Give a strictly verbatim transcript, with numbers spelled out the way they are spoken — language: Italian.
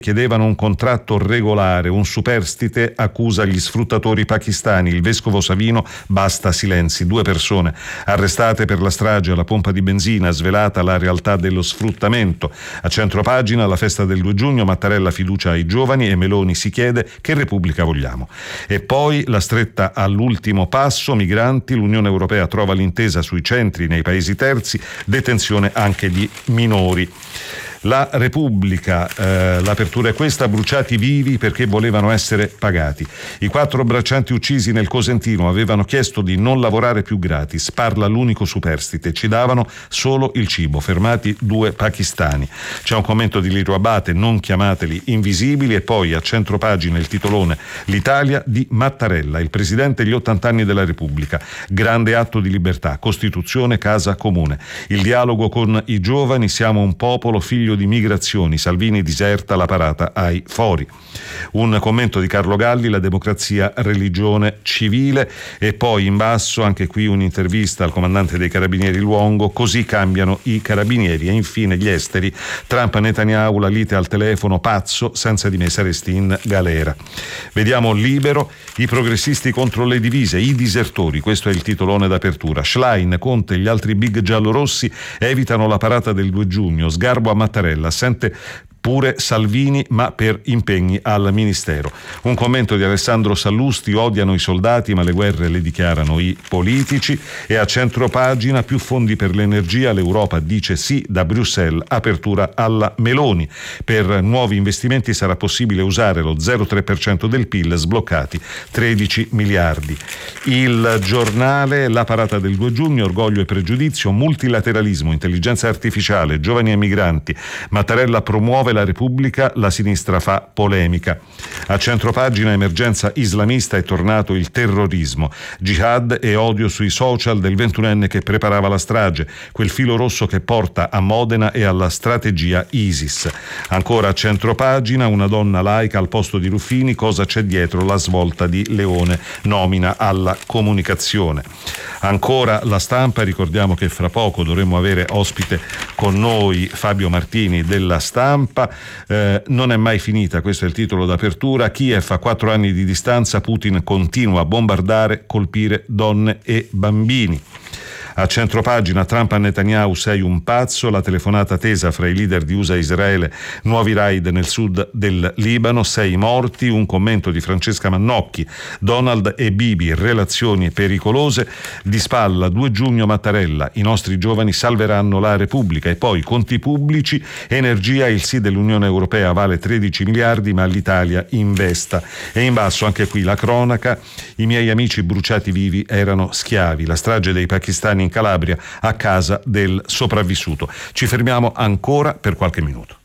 chiedevano un contratto regolare, un superstite accusa gli sfruttatori pakistani, il vescovo Savino basta silenzi, due persone arrestate per la strage alla pompa di benzina, svelata la realtà dello sfruttamento. A centropagina la festa del due giugno, Mattarella fiducia ai giovani e Meloni si chiede che Repubblica vogliamo. E poi la stretta all'ultimo passo, migranti, l'Unione Europea trova l'intesa sui centri nei paesi terzi, detenzione anche di minori. La Repubblica, eh, l'apertura è questa: bruciati vivi perché volevano essere pagati. I quattro braccianti uccisi nel Cosentino avevano chiesto di non lavorare più gratis, parla l'unico superstite, ci davano solo il cibo, fermati due pakistani. C'è un commento di Lirio Abate, non chiamateli invisibili, e poi a centropagina il titolone: l'Italia di Mattarella, il presidente gli ottanta anni della Repubblica, grande atto di libertà, Costituzione, casa comune, il dialogo con i giovani, siamo un popolo figlio di migrazioni, Salvini diserta la parata ai fori. Un commento di Carlo Galli, la democrazia religione civile, e poi in basso anche qui un'intervista al comandante dei carabinieri Luongo, così cambiano i carabinieri. E infine gli esteri, Trump Netanyahu, la lite al telefono, pazzo, senza di me saresti in galera. Vediamo Libero, i progressisti contro le divise, i disertori, questo è il titolone d'apertura. Schlein, Conte e gli altri big giallorossi evitano la parata del due giugno, sgarbo a Mattarella, assente pure Salvini ma per impegni al ministero. Un commento di Alessandro Sallusti, odiano i soldati ma le guerre le dichiarano i politici. E a centropagina, più fondi per l'energia, l'Europa dice sì da Bruxelles, apertura alla Meloni. Per nuovi investimenti sarà possibile usare lo zero virgola tre per cento del P I L, sbloccati tredici miliardi. Il Giornale, la parata del due giugno, orgoglio e pregiudizio, multilateralismo, intelligenza artificiale, giovani e migranti, Mattarella promuove la Repubblica, la sinistra fa polemica. A centropagina, emergenza islamista, è tornato il terrorismo, jihad e odio sui social del ventunenne che preparava la strage, quel filo rosso che porta a Modena e alla strategia ISIS. Ancora a centropagina, una donna laica al posto di Ruffini, cosa c'è dietro la svolta di Leone, nomina alla comunicazione. Ancora La Stampa, ricordiamo che fra poco dovremo avere ospite con noi Fabio Martini della Stampa. Eh, non è mai finita, questo è il titolo d'apertura. Kiev a quattro anni di distanza, Putin continua a bombardare, colpire donne e bambini. A centropagina, Trump a Netanyahu, sei un pazzo, la telefonata tesa fra i leader di U S A e Israele, nuovi raid nel sud del Libano, sei morti. Un commento di Francesca Mannocchi, Donald e Bibi, relazioni pericolose. Di spalla, due giugno, Mattarella, i nostri giovani salveranno la Repubblica. E poi conti pubblici, energia, il sì dell'Unione Europea vale tredici miliardi ma l'Italia investa. E in basso anche qui la cronaca, i miei amici bruciati vivi erano schiavi, la strage dei pakistani in Calabria a casa del sopravvissuto. Ci fermiamo ancora per qualche minuto.